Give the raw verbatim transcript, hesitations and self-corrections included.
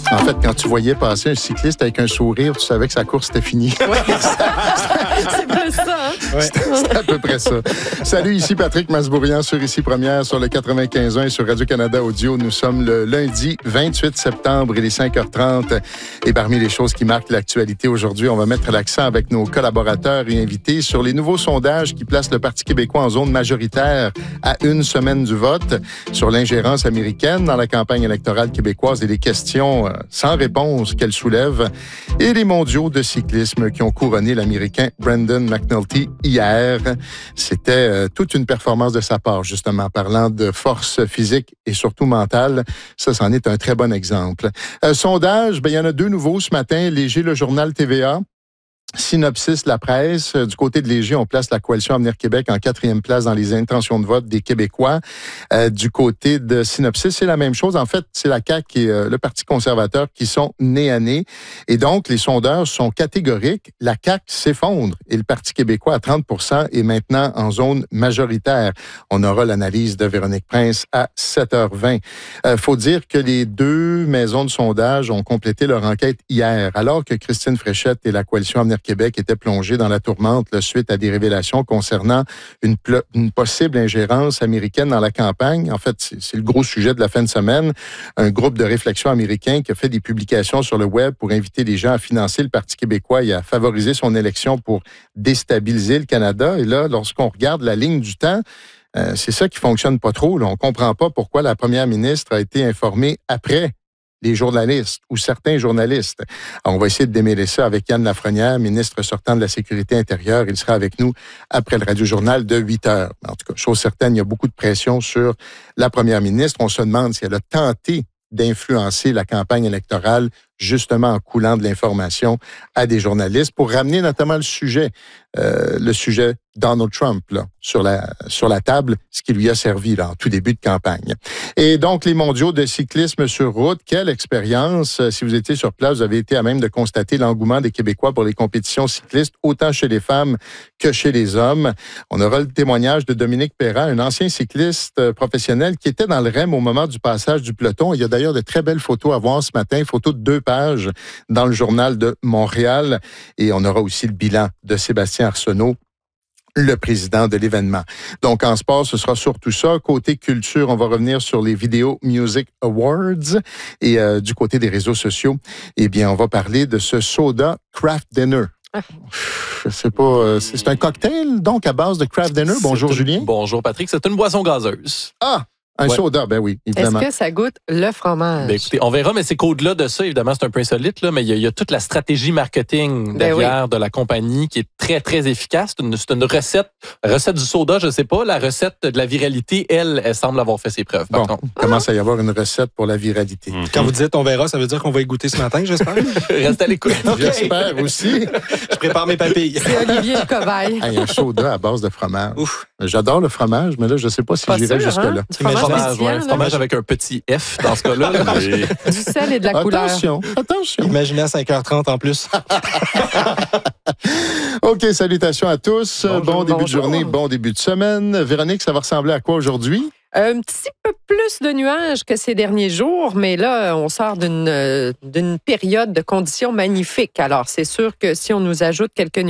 En fait, quand tu voyais passer un cycliste avec un sourire, tu savais que sa course était finie. Ouais. C'est pas ça. Hein? Ouais. C'est à peu près ça. Salut, ici Patrick Masbourian sur Ici Première sur le quatre-vingt-quinze point un et sur Radio-Canada Audio. Nous sommes le lundi vingt-huit septembre, il est cinq heures trente. Et parmi les choses qui marquent l'actualité aujourd'hui, on va mettre l'accent avec nos collaborateurs et invités sur les nouveaux sondages qui placent le Parti québécois en zone majoritaire à une semaine du vote, sur l'ingérence américaine dans la campagne électorale québécoise et les questions sans réponse qu'elle soulève, et les mondiaux de cyclisme qui ont couronné l'Américain Brandon McNulty hier. C'était euh, toute une performance de sa part, justement, parlant de force physique et surtout mentale. Ça, c'en est un très bon exemple. Euh, sondage, ben, il y en a deux nouveaux ce matin. Léger, le journal T V A. Synopsis, la presse. Du côté de Léger, on place la Coalition Avenir Québec en quatrième place dans les intentions de vote des Québécois. Euh, du côté de Synopsis, c'est la même chose. En fait, c'est la C A Q et euh, le Parti conservateur qui sont nez à nez. Et donc, les sondeurs sont catégoriques. La C A Q s'effondre et le Parti québécois à trente pour cent est maintenant en zone majoritaire. On aura l'analyse de Véronique Prince à sept heures vingt. Il euh, faut dire que les deux maisons de sondage ont complété leur enquête hier, alors que Christine Fréchette et la Coalition Avenir Québec était plongé dans la tourmente là, suite à des révélations concernant une, pl- une possible ingérence américaine dans la campagne. En fait, c'est, c'est le gros sujet de la fin de semaine. Un groupe de réflexion américain qui a fait des publications sur le web pour inviter les gens à financer le Parti québécois et à favoriser son élection pour déstabiliser le Canada. Et là, lorsqu'on regarde la ligne du temps, euh, c'est ça qui fonctionne pas trop. Là. On comprend pas pourquoi la première ministre a été informée après les journalistes ou certains journalistes. Alors, on va essayer de démêler ça avec Yann Lafrenière, ministre sortant de la Sécurité intérieure. Il sera avec nous après le Radio-Journal de huit heures. En tout cas, chose certaine, il y a beaucoup de pression sur la première ministre. On se demande si elle a tenté d'influencer la campagne électorale justement en coulant de l'information à des journalistes pour ramener notamment le sujet, euh, le sujet Donald Trump là, sur la sur la table, ce qui lui a servi là, en tout début de campagne. Et donc, les mondiaux de cyclisme sur route, quelle expérience! Si vous étiez sur place, vous avez été à même de constater l'engouement des Québécois pour les compétitions cyclistes, autant chez les femmes que chez les hommes. On aura le témoignage de Dominique Perrin, un ancien cycliste professionnel qui était dans le R E M au moment du passage du peloton. Il y a d'ailleurs de très belles photos à voir ce matin, photos de deux pages dans le Journal de Montréal. Et on aura aussi le bilan de Sébastien Arsenault, le président de l'événement. Donc, en sport, ce sera surtout ça. Côté culture, on va revenir sur les Video Music Awards. Et euh, du côté des réseaux sociaux, eh bien, on va parler de ce soda Craft Dinner. Ah. Je sais pas, c'est, c'est un cocktail, donc, à base de Craft Dinner. Bonjour, une, Julien. Bonjour, Patrick. C'est une boisson gazeuse. Ah! Un ouais. soda, ben oui, évidemment. Est-ce que ça goûte le fromage? Ben écoutez, on verra, mais c'est qu'au-delà de ça, évidemment, c'est un peu insolite, là, mais il y, y a toute la stratégie marketing ben derrière oui. de la compagnie qui est très, très efficace. C'est une, c'est une recette, recette du soda, je sais pas. La recette de la viralité, elle, elle semble avoir fait ses preuves. Par bon, contre. il commence à y avoir une recette pour la viralité. Mmh. Quand vous dites on verra, ça veut dire qu'on va y goûter ce matin, j'espère? Reste à l'écoute. Okay. J'espère aussi. Je prépare mes papilles. C'est Olivier le cobaye. Hey, un soda à base de fromage. Ouf. J'adore le fromage, mais là, je ne sais pas si pas j'irais jusque-là. Hein? Du fromage, fromage, ouais, fromage avec un petit F dans ce cas-là. Oui. Du sel et de la couleur. Attention, attention. Imaginez à cinq heures trente en plus. OK, salutations à tous. Bonjour, bon début bonjour. de journée, bon début de semaine. Véronique, ça va ressembler à quoi aujourd'hui? Un petit peu plus de nuages que ces derniers jours, mais là, on sort d'une, d'une période de conditions magnifiques. Alors, c'est sûr que si on nous ajoute quelques